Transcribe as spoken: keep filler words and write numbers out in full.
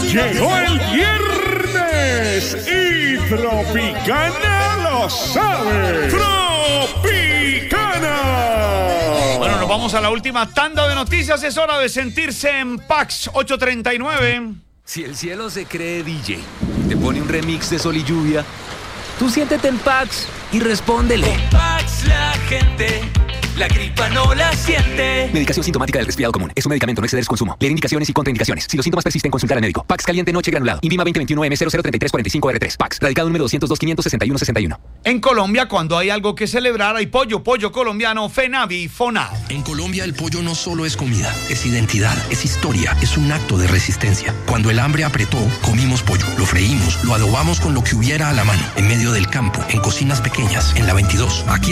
Llegó el viernes y Tropicana lo sabe. ¡Tropicana! Bueno, nos vamos a la última tanda de noticias. Es hora de sentirse en Pax ocho treinta y nueve. Si el cielo se cree D J, te pone un remix de Sol y Lluvia, tú siéntete en Pax y respóndele. Con Pax la gente, la gripa no la siente. Medicación sintomática del resfriado común. Es un medicamento, no exceder su consumo. Leer indicaciones y contraindicaciones. Si los síntomas persisten, consultar al médico. Pax caliente noche granulado. Invima veinte veintiuno M cero cero treinta y tres cuarenta y cinco R tres. Pax. Radicado número doscientos dos quinientos sesenta y uno sesenta y uno. En Colombia, cuando hay algo que celebrar, hay pollo, pollo colombiano, FENAVI, FONAD. En Colombia el pollo no solo es comida, es identidad, es historia, es un acto de resistencia. Cuando el hambre apretó, comimos pollo, lo freímos, lo adobamos con lo que hubiera a la mano, en medio del campo, en cocinas pequeñas, en la veintidós. Aquí